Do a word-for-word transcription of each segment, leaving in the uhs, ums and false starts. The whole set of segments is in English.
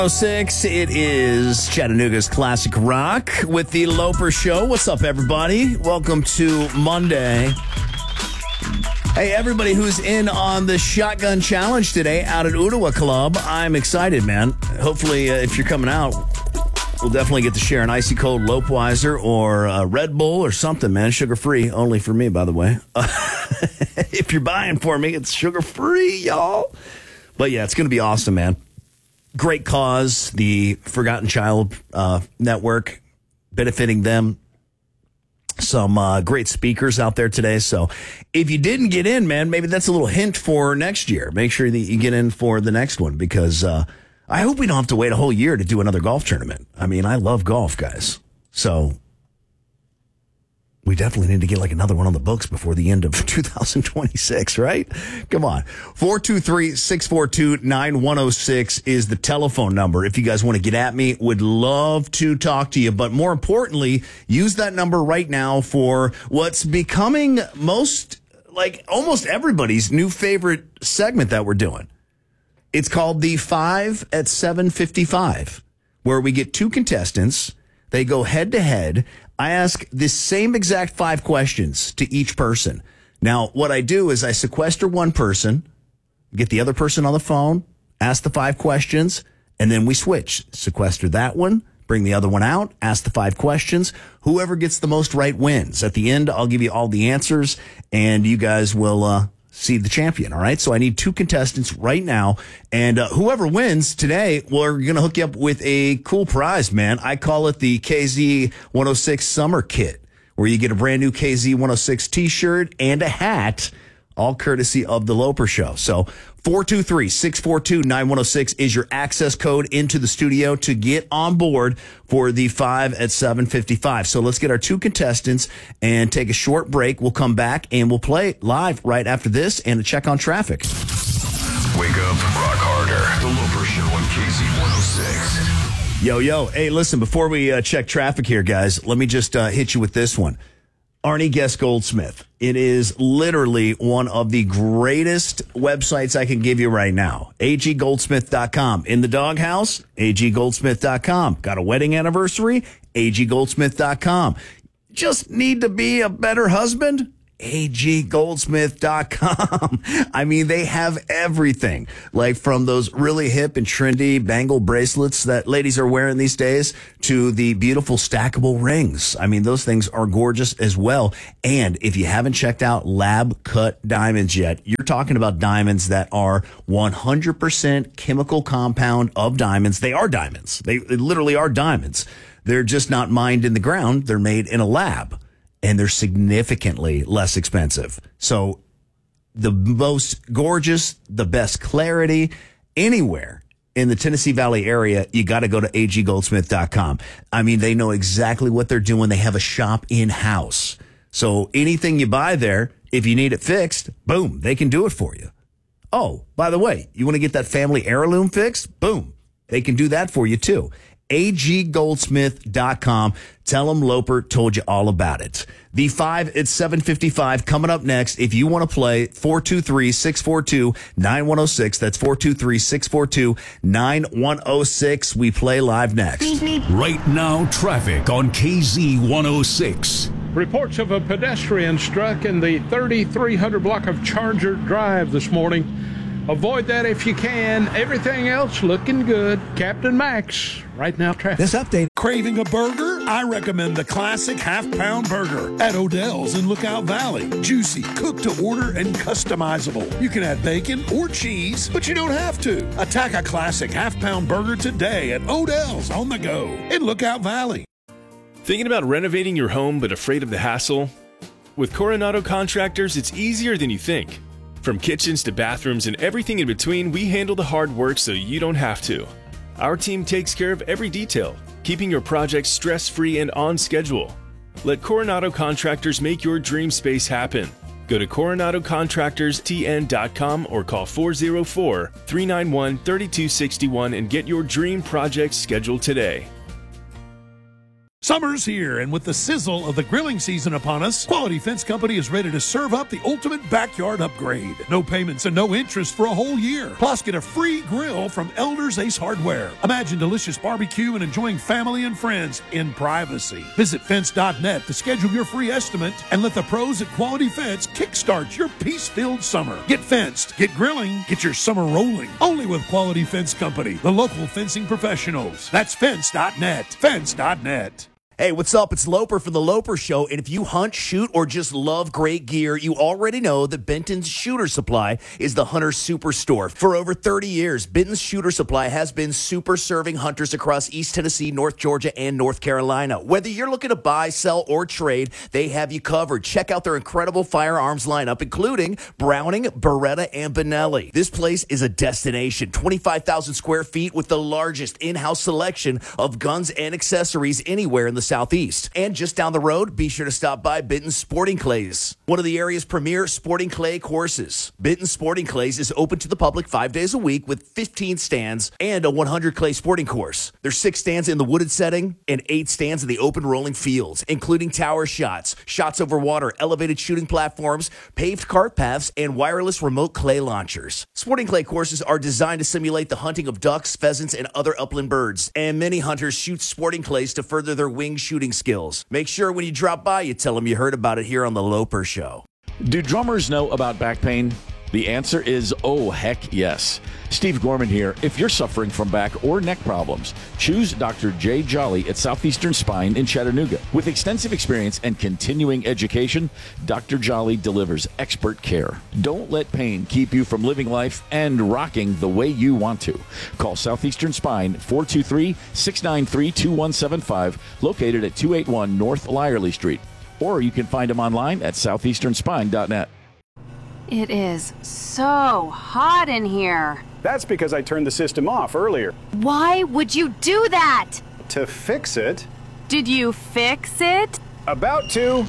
oh six, it is Chattanooga's Classic Rock with the Loper Show. What's up, everybody? Welcome to Monday. Hey, everybody who's in on the Shotgun Challenge today out at Ottawa Club, I'm excited, man. Hopefully, uh, if you're coming out, we'll definitely get to share an icy cold Lopeweiser or a Red Bull or something, man. Sugar-free, only for me, by the way. Uh, if you're buying for me, it's sugar-free, y'all. But yeah, it's going to be awesome, man. Great cause, the Forgotten Child uh, Network, benefiting them. Some uh, great speakers out there today. So if you didn't get in, man, maybe that's a little hint for next year. Make sure that you get in for the next one because uh, I hope we don't have to wait a whole year to do another golf tournament. I mean, I love golf, guys. So we definitely need to get like another one on the books before the end of two thousand twenty-six, right? Come on. four two three, six four two, nine one oh six is the telephone number. If you guys want to get at me, would love to talk to you. But more importantly, use that number right now for what's becoming most, like almost everybody's new favorite segment that we're doing. It's called the five at seven fifty-five, where we get two contestants. They go head to head. I ask the same exact five questions to each person. Now, what I do is I sequester one person, get the other person on the phone, ask the five questions, and then we switch. Sequester that one, bring the other one out, ask the five questions. Whoever gets the most right wins. At the end, I'll give you all the answers, and you guys will uh, see the champion, all right? So I need two contestants right now, and uh, whoever wins today, we're going to hook you up with a cool prize, man. I call it the K Z one oh six Summer Kit, where you get a brand new K Z one oh six t-shirt and a hat, all courtesy of the Loper Show. So four two three, six four two, nine one oh six is your access code into the studio to get on board for the five at seven fifty-five. So let's get our two contestants and take a short break. We'll come back and we'll play live right after this and a check on traffic. Wake up, rock harder. The Loper Show on K Z one oh six. Yo, yo. Hey, listen, before we uh, check traffic here, guys, let me just uh, hit you with this one. Arnie Guest Goldsmith. It is literally one of the greatest websites I can give you right now. A G goldsmith dot com. In the doghouse, A G goldsmith dot com. Got a wedding anniversary? A G goldsmith dot com. Just need to be a better husband? A G goldsmith dot com. I mean, they have everything, like from those really hip and trendy bangle bracelets that ladies are wearing these days to the beautiful stackable rings. I mean, those things are gorgeous as well. And if you haven't checked out Lab Cut Diamonds yet, you're talking about diamonds that are one hundred percent chemical compound of diamonds. They are diamonds. They, they literally are diamonds. They're just not mined in the ground. They're made in a lab. And they're significantly less expensive. So the most gorgeous, the best clarity anywhere in the Tennessee Valley area, you got to go to A G goldsmith dot com. I mean, they know exactly what they're doing. They have a shop in-house. So anything you buy there, if you need it fixed, boom, they can do it for you. Oh, by the way, you want to get that family heirloom fixed? Boom, they can do that for you too. A G goldsmith dot com. Tell them Loper told you all about it. The five at seven fifty-five coming up next. If you want to play, four two three, six four two, nine one oh six. That's four two three, six four two, nine one oh six. We play live next. Right now, traffic on K Z one oh six. Reports of a pedestrian struck in the thirty-three hundred block of Charger Drive this morning. Avoid that if you can. Everything else looking good. Captain Max, right now traffic. This update. Craving a burger? I recommend the classic half-pound burger at Odell's in Lookout Valley. Juicy, cooked to order, and customizable. You can add bacon or cheese, but you don't have to. Attack a classic half-pound burger today at Odell's on the go in Lookout Valley. Thinking about renovating your home but afraid of the hassle? With Coronado Contractors, it's easier than you think. From kitchens to bathrooms and everything in between, we handle the hard work so you don't have to. Our team takes care of every detail, keeping your project stress-free and on schedule. Let Coronado Contractors make your dream space happen. Go to coronado contractors t n dot com or call four oh four, three nine one, three two six one and get your dream project scheduled today. Summer's here, and with the sizzle of the grilling season upon us, Quality Fence Company is ready to serve up the ultimate backyard upgrade. No payments and no interest for a whole year. Plus, get a free grill from Elder's Ace Hardware. Imagine delicious barbecue and enjoying family and friends in privacy. Visit fence dot net to schedule your free estimate and let the pros at Quality Fence kickstart your peace-filled summer. Get fenced, get grilling, get your summer rolling. Only with Quality Fence Company, the local fencing professionals. That's fence dot net. fence dot net. Hey, what's up? It's Loper for the Loper Show, and if you hunt, shoot, or just love great gear, you already know that Benton's Shooter Supply is the hunter superstore. For over thirty years, Benton's Shooter Supply has been super serving hunters across East Tennessee, North Georgia, and North Carolina. Whether you're looking to buy, sell, or trade, they have you covered. Check out their incredible firearms lineup, including Browning, Beretta, and Benelli. This place is a destination. twenty-five thousand square feet with the largest in-house selection of guns and accessories anywhere in the Southeast. And just down the road, be sure to stop by Benton's Sporting Clays, one of the area's premier sporting clay courses. Benton's Sporting Clays is open to the public five days a week with fifteen stands and a one hundred clay sporting course. There's six stands in the wooded setting and eight stands in the open rolling fields, including tower shots, shots over water, elevated shooting platforms, paved cart paths, and wireless remote clay launchers. Sporting clay courses are designed to simulate the hunting of ducks, pheasants, and other upland birds, and many hunters shoot sporting clays to further their wing shooting skills. Make sure when you drop by, you tell them you heard about it here on the Loper Show. Do drummers know about back pain? The answer is, oh, heck yes. Steve Gorman here. If you're suffering from back or neck problems, choose Doctor Jay Jolly at Southeastern Spine in Chattanooga. With extensive experience and continuing education, Doctor Jolly delivers expert care. Don't let pain keep you from living life and rocking the way you want to. Call Southeastern Spine, four two three, six nine three, two one seven five, located at two eighty-one North Lyerly Street. Or you can find them online at southeastern spine dot net. It is so hot in here. That's because I turned the system off earlier. Why would you do that? To fix it. Did you fix it? About to.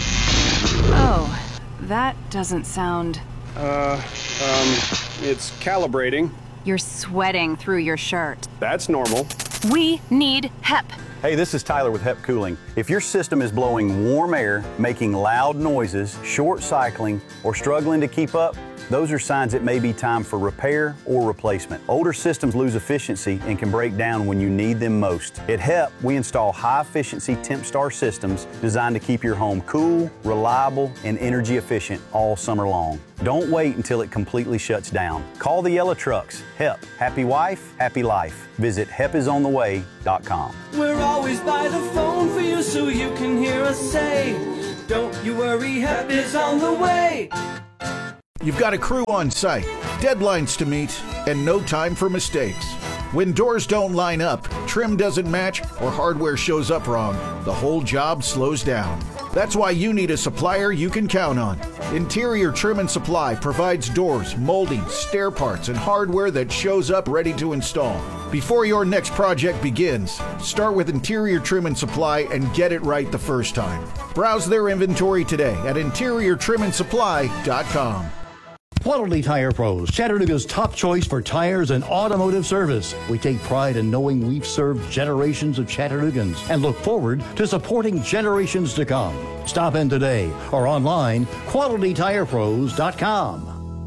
Oh, that doesn't sound... Uh, um, it's calibrating. You're sweating through your shirt. That's normal. We need H E P. Hey, this is Tyler with H E P Cooling. If your system is blowing warm air, making loud noises, short cycling, or struggling to keep up, those are signs it may be time for repair or replacement. Older systems lose efficiency and can break down when you need them most. At H E P, we install high-efficiency TempStar systems designed to keep your home cool, reliable, and energy efficient all summer long. Don't wait until it completely shuts down. Call the yellow trucks. H E P. Happy wife, happy life. Visit hep is on the way dot com. We're always by the phone for you so you can hear us say, don't you worry, H E P is on the way. You've got a crew on site, deadlines to meet, and no time for mistakes. When doors don't line up, trim doesn't match, or hardware shows up wrong, the whole job slows down. That's why you need a supplier you can count on. Interior Trim and Supply provides doors, moldings, stair parts, and hardware that shows up ready to install. Before your next project begins, start with Interior Trim and Supply and get it right the first time. Browse their inventory today at interior trim and supply dot com. Quality Tire Pros, Chattanooga's top choice for tires and automotive service. We take pride in knowing we've served generations of Chattanoogans and look forward to supporting generations to come. Stop in today or online, quality tire pros dot com.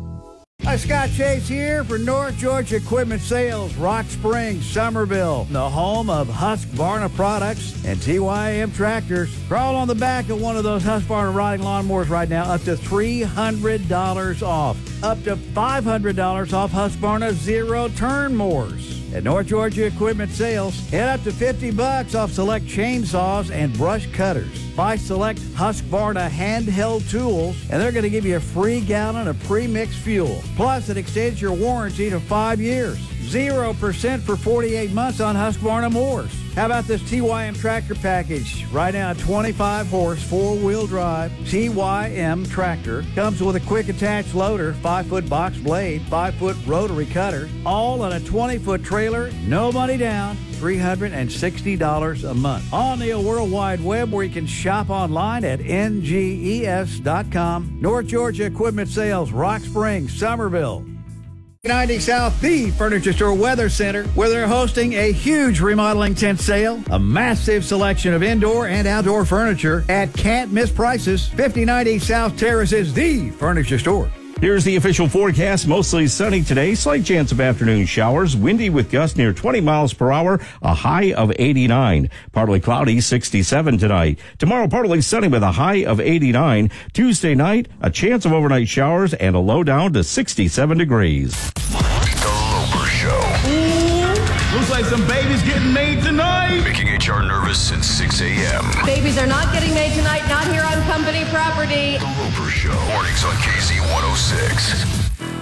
Hi, Scott Chase here for North Georgia Equipment Sales, Rock Springs, Somerville, the home of Husqvarna products and T Y M tractors. Crawl on the back of one of those Husqvarna riding lawnmowers right now, up to three hundred dollars off. Up to five hundred dollars off Husqvarna zero-turn mowers. At North Georgia Equipment Sales, head up to fifty bucks off select chainsaws and brush cutters. Buy select Husqvarna handheld tools, and they're going to give you a free gallon of pre-mixed fuel. Plus, it extends your warranty to five years. zero percent for forty-eight months on Husqvarna mowers. How about this T Y M tractor package? Right now, a twenty-five horse, four-wheel drive T Y M tractor. Comes with a quick attached loader, five-foot box blade, five-foot rotary cutter, all on a twenty-foot trailer, no money down, three hundred sixty dollars a month. On the World Wide Web, where you can shop online at N G E S dot com. North Georgia Equipment Sales, Rock Springs, Somerville. ninety South, the Furniture Store Weather Center, where they're hosting a huge remodeling tent sale. A massive selection of indoor and outdoor furniture at can't miss prices. fifty ninety South Terrace is the Furniture Store. Here's the official forecast. Mostly sunny today. Slight chance of afternoon showers. Windy with gusts near twenty miles per hour. A high of eighty-nine. Partly cloudy, sixty-seven tonight. Tomorrow, partly sunny with a high of eighty-nine. Tuesday night, a chance of overnight showers and a low down to sixty-seven degrees. The Loper Show. Ooh, looks like some babies getting made tonight. Making H R nervous since six a.m. Babies are not getting made tonight, not here on company property. The Loper Show. Mornings on K Z one oh six.